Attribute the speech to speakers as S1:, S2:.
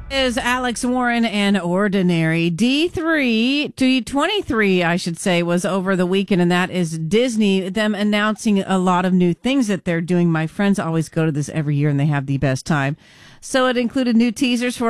S1: Is Alex Warren and Ordinary. D23, I should say, was over the weekend, and that is Disney, them announcing a lot of new things that they're doing. My friends always go to this every year, and they have the best time. So it included new teasers for